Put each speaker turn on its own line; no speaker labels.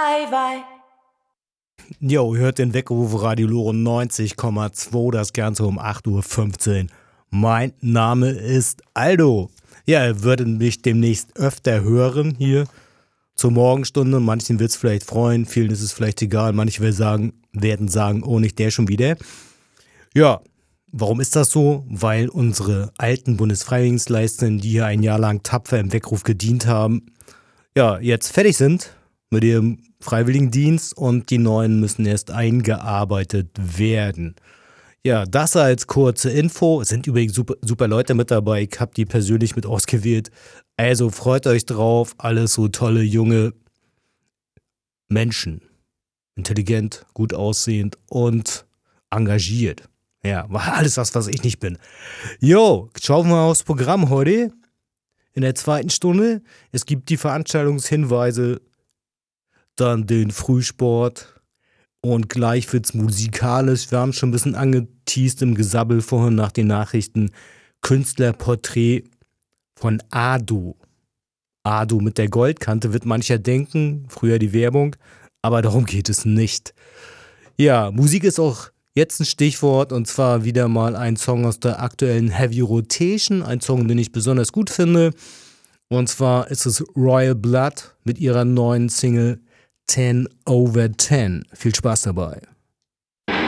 Jo, hört den Weckruf Radio Lore 90,2, das Ganze um 8:15 Uhr. Mein Name ist Aldo. Ja, ihr würdet mich demnächst öfter hören hier zur Morgenstunde. Manchen wird es vielleicht freuen, vielen ist es vielleicht egal. Manche werden sagen, oh, nicht der schon wieder. Ja, warum ist das so? Weil unsere alten Bundesfreiwilligendienstleister, die hier ein Jahr lang tapfer im Weckruf gedient haben, ja, jetzt fertig sind mit ihrem Freiwilligendienst und die neuen müssen erst eingearbeitet werden. Ja, das als kurze Info. Es sind übrigens super Leute mit dabei. Ich habe die persönlich mit ausgewählt. Also freut euch drauf. Alles so tolle, junge Menschen. Intelligent, gut aussehend und engagiert. Ja, alles das, was ich nicht bin. Jo, schauen wir mal aufs Programm heute. In der zweiten Stunde. Es gibt die Veranstaltungshinweise, dann den Frühsport und gleich wird's musikalisch. Wir haben schon ein bisschen angeteast im Gesabbel vorhin nach den Nachrichten. Künstlerporträt von Ado. Ado mit der Goldkante wird mancher denken, früher die Werbung, aber darum geht es nicht. Ja, Musik ist auch jetzt ein Stichwort und zwar wieder mal ein Song aus der aktuellen Heavy Rotation, ein Song, den ich besonders gut finde. Und zwar ist es Royal Blood mit ihrer neuen Single 10/10. Viel Spaß dabei.